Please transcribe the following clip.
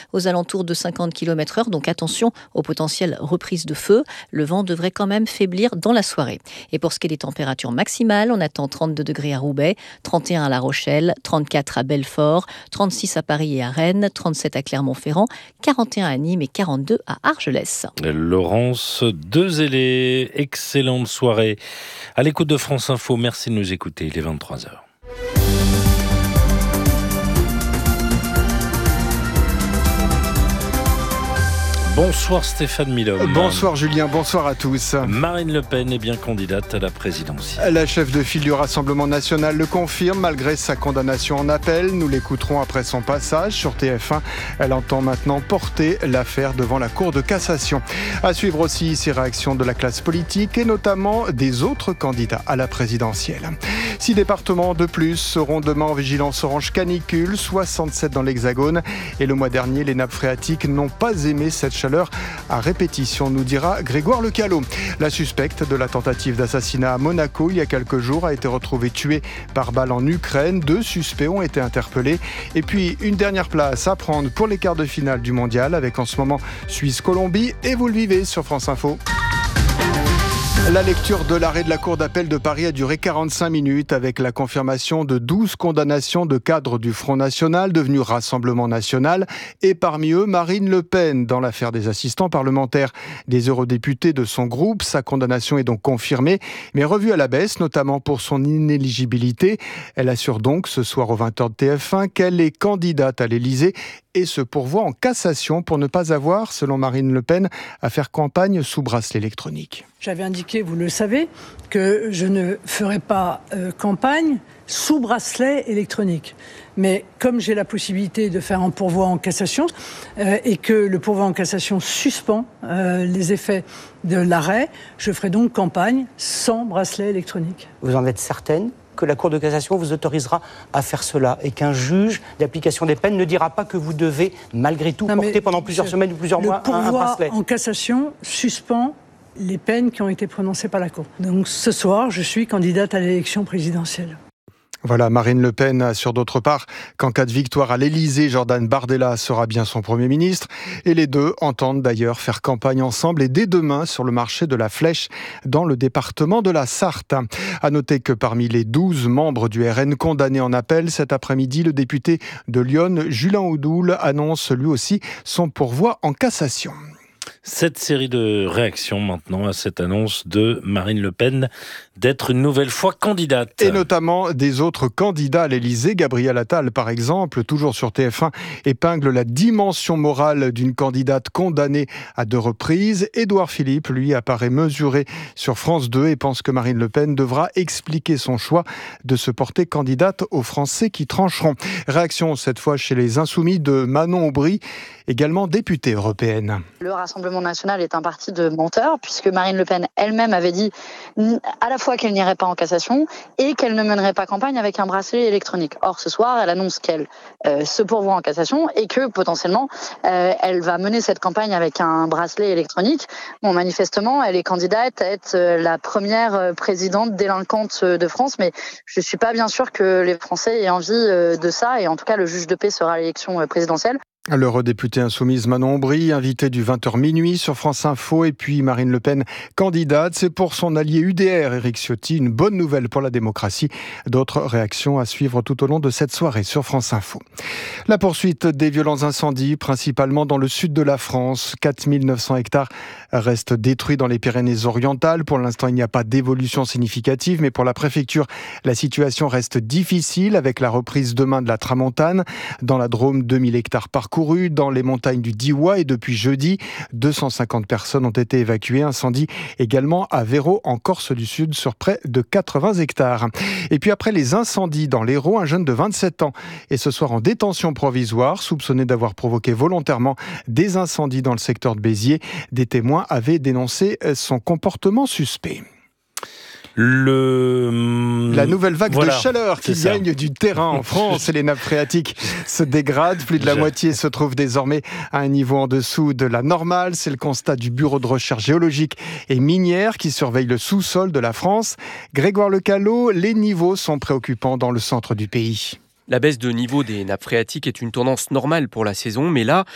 aux alentours de 50 km/h, donc attention aux potentielles reprises de feu. Le vent devrait quand même faiblir dans la soirée. Et pour ce qui est des températures maximales, on attend 32 degrés à Roubaix, 31 à La Rochelle, 34 à Belfort, 36 à Paris et à Rennes, 37 à Clermont-Ferrand, 41 à Nîmes et 42 à Argelès. Laurence Dezélé, excellente soirée. À l'écoute de France Info, merci de nous écouter, il est 23h. Bonsoir Stéphane Milhomme. Bonsoir Julien, bonsoir à tous. Marine Le Pen est bien candidate à la présidentielle. La chef de file du Rassemblement national le confirme malgré sa condamnation en appel. Nous l'écouterons après son passage sur TF1. Elle entend maintenant porter l'affaire devant la Cour de cassation. À suivre aussi ses réactions de la classe politique et notamment des autres candidats à la présidentielle. 6 départements de plus seront demain en vigilance orange canicule, 67 dans l'Hexagone. Et le mois dernier, les nappes phréatiques n'ont pas aimé cette chaleur à répétition, nous dira Grégoire Lecallot. La suspecte de la tentative d'assassinat à Monaco il y a quelques jours a été retrouvée tuée par balle en Ukraine. 2 suspects ont été interpellés. Et puis une dernière place à prendre pour les quarts de finale du mondial avec en ce moment Suisse-Colombie. Et vous le vivez sur France Info. La lecture de l'arrêt de la Cour d'appel de Paris a duré 45 minutes avec la confirmation de 12 condamnations de cadres du Front National devenu Rassemblement National et parmi eux Marine Le Pen dans l'affaire des assistants parlementaires des eurodéputés de son groupe. Sa condamnation est donc confirmée mais revue à la baisse notamment pour son inéligibilité. Elle assure donc ce soir aux 20h de TF1 qu'elle est candidate à l'Élysée et se pourvoit en cassation pour ne pas avoir, selon Marine Le Pen, à faire campagne sous bracelet électronique. J'avais indiqué, vous le savez, que je ne ferai pas campagne sous bracelet électronique. Mais comme j'ai la possibilité de faire un pourvoi en cassation et que le pourvoi en cassation suspend les effets de l'arrêt, je ferai donc campagne sans bracelet électronique. Vous en êtes certaine que la Cour de cassation vous autorisera à faire cela et qu'un juge d'application des peines ne dira pas que vous devez malgré tout porter pendant plusieurs semaines ou plusieurs mois un bracelet. Le pourvoi en cassation suspend les peines qui ont été prononcées par la Cour. Donc ce soir, je suis candidate à l'élection présidentielle. Voilà, Marine Le Pen assure d'autre part qu'en cas de victoire à l'Élysée, Jordan Bardella sera bien son Premier ministre. Et les deux entendent d'ailleurs faire campagne ensemble et dès demain sur le marché de la Flèche dans le département de la Sarthe. À noter que parmi les 12 membres du RN condamnés en appel, cet après-midi, le député de Lyon, Julien Oudoul, annonce lui aussi son pourvoi en cassation. Cette série de réactions maintenant à cette annonce de Marine Le Pen d'être une nouvelle fois candidate. Et notamment des autres candidats à l'Élysée. Gabriel Attal, par exemple, toujours sur TF1, épingle la dimension morale d'une candidate condamnée à 2 reprises. Édouard Philippe, lui, apparaît mesuré sur France 2 et pense que Marine Le Pen devra expliquer son choix de se porter candidate aux Français qui trancheront. Réaction cette fois chez les Insoumis de Manon Aubry, également députée européenne. Le Rassemblement national est un parti de menteurs, puisque Marine Le Pen elle-même avait dit à la fois qu'elle n'irait pas en cassation et qu'elle ne mènerait pas campagne avec un bracelet électronique. Or, ce soir, elle annonce qu'elle se pourvoit en cassation et que potentiellement, elle va mener cette campagne avec un bracelet électronique. Bon, manifestement, elle est candidate à être la première présidente délinquante de France, mais je ne suis pas bien sûr que les Français aient envie de ça, et en tout cas, le juge de paix sera à l'élection présidentielle. L'eurodéputée insoumise Manon Aubry, invitée du 20h minuit sur France Info, et puis Marine Le Pen, candidate. C'est pour son allié UDR, Éric Ciotti, une bonne nouvelle pour la démocratie. D'autres réactions à suivre tout au long de cette soirée sur France Info. La poursuite des violents incendies, principalement dans le sud de la France. 4900 hectares restent détruits dans les Pyrénées-Orientales. Pour l'instant, il n'y a pas d'évolution significative, mais pour la préfecture, la situation reste difficile avec la reprise demain de la Tramontane. Dans la Drôme, 2000 hectares parcourus. Dans les montagnes du Diois et depuis jeudi, 250 personnes ont été évacuées. Incendie également à Véro en Corse du Sud sur près de 80 hectares. Et puis après les incendies dans l'Hérault, un jeune de 27 ans est ce soir en détention provisoire, soupçonné d'avoir provoqué volontairement des incendies dans le secteur de Béziers. Des témoins avaient dénoncé son comportement suspect. La nouvelle vague de chaleur qui gagne du terrain en France et les nappes phréatiques se dégradent. Plus de la moitié se trouve désormais à un niveau en dessous de la normale. C'est le constat du Bureau de recherche géologique et minière qui surveille le sous-sol de la France. Grégoire Lecallot, les niveaux sont préoccupants dans le centre du pays. La baisse de niveau des nappes phréatiques est une tendance normale pour la saison, mais là,